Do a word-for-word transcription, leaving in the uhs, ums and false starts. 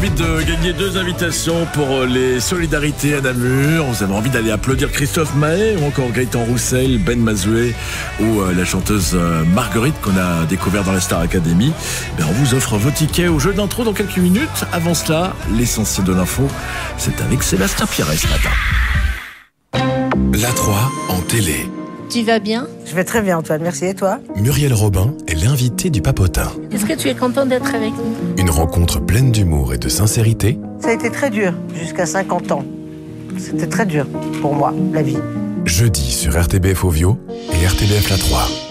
Envie de gagner deux invitations pour les Solidarités à Namur. Vous avez envie d'aller applaudir Christophe Mahé ou encore Gaëtan Roussel, Ben Mazoué ou euh, la chanteuse euh, Marguerite qu'on a découvert dans la Star Academy. Ben, on vous offre vos tickets au jeu d'intro dans quelques minutes. Avant cela, l'essentiel de l'info, c'est avec Sébastien Pierret ce matin. La trois en télé. Tu vas bien? Je vais très bien, Antoine, merci. Et toi? Muriel Robin est l'invitée du Papotin. Est-ce que tu es content d'être avec nous? Une rencontre pleine d'humour et de sincérité. Ça a été très dur, jusqu'à cinquante ans. C'était très dur pour moi, la vie. Jeudi sur R T B F Ovio et R T B F La trois.